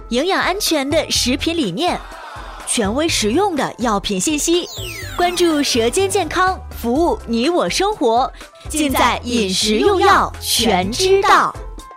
营养安全的食品理念，权威实用的药品信息，关注舌尖健康，服务你我生活，尽在饮食用药全知道。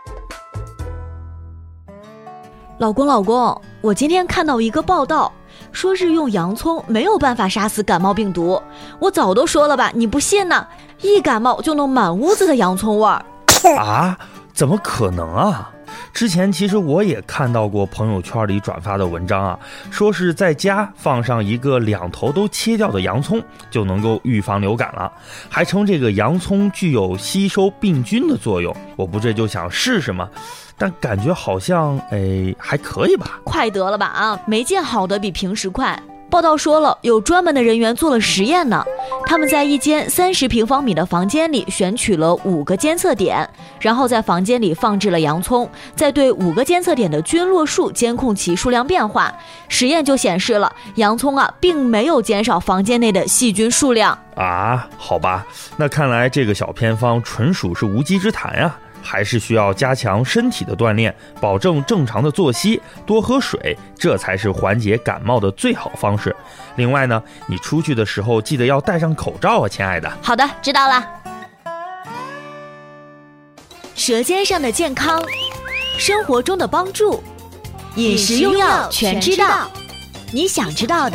老公，我今天看到一个报道，说是用洋葱没有办法杀死感冒病毒。我早都说了吧，你不信呢？一感冒就能满屋子的洋葱味儿。 啊？怎么可能啊？之前其实我也看到过朋友圈里转发的文章啊，说是在家放上一个两头都切掉的洋葱就能够预防流感了，还称这个洋葱具有吸收病菌的作用。我不这就想试试吗？但感觉好像还可以吧。 快得了吧啊，没见好的比平时快。报道说了，有专门的人员做了实验呢。他们在一间30平方米的房间里选取了5个监测点，然后在房间里放置了洋葱，再对5个监测点的菌落数监控其数量变化。实验就显示了，洋葱并没有减少房间内的细菌数量啊。好吧，那看来这个小偏方纯属是无稽之谈呀。还是需要加强身体的锻炼，保证正常的作息，多喝水，这才是缓解感冒的最好方式。另外呢，你出去的时候记得要戴上口罩啊，亲爱的。 好的，知道了。舌尖上的健康，生活中的帮助，饮食用药全知道。你想知道的